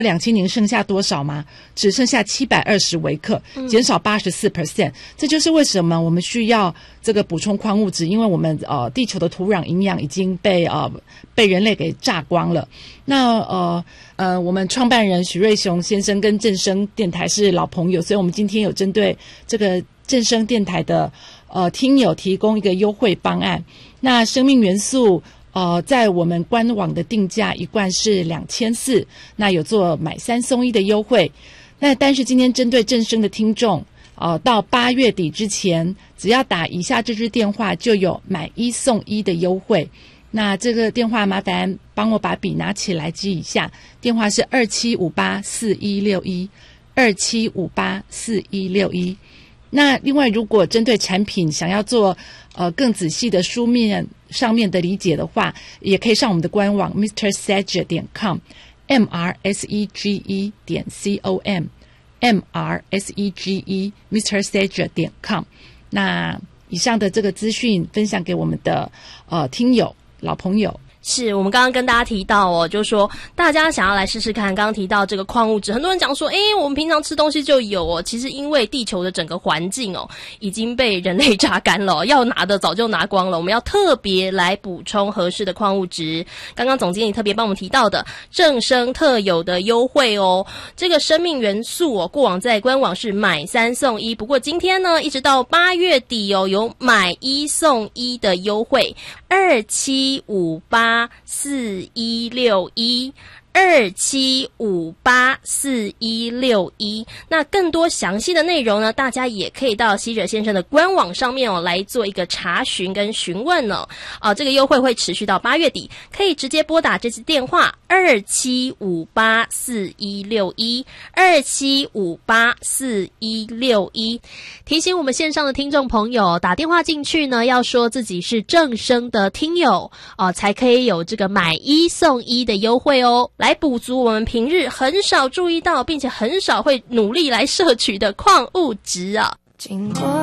2000年剩下多少吗？只剩下720微克，减少84%。这就是为什么我们需要这个补充矿物质，因为我们地球的土壤营养已经被人类给榨光了。那我们创办人许瑞雄先生跟正声电台是老朋友，所以我们今天有针对这个正声电台的听友提供一个优惠方案。那生命元素在我们官网的定价一罐是2400，那有做买3送1的优惠。那但是今天针对正声的听众到8月底之前，只要打以下这支电话就有买1送1的优惠。那这个电话麻烦帮我把笔拿起来记一下，电话是27584161，27584161。那另外如果针对产品想要做更仔细的书面上面的理解的话，也可以上我们的官网 mrsege.com mrsege.com mrsege mrsege.com。 那以上的这个资讯分享给我们的听友老朋友。 是我们刚刚跟大家提到就是说大家想要来试试看，刚刚提到这个矿物质，很多人讲说我们平常吃东西就有其实因为地球的整个环境已经被人类榨干了要拿的早就拿光了，我们要特别来补充合适的矿物质。刚刚总经理特别帮我们提到的正声特有的优惠这个生命元素过往在官网是买3送1，不过今天呢一直到8月底有买1送1的优惠，27584161 27584161。那更多详细的内容呢，大家也可以到希哲先生的官网上面来做一个查询跟询问这个优惠会持续到8月底，可以直接拨打这支电话27584161 27584161。提醒我们线上的听众朋友，打电话进去呢要说自己是正声的听友才可以有这个买1送1的优惠来补足我们平日很少注意到并且很少会努力来摄取的矿物质经过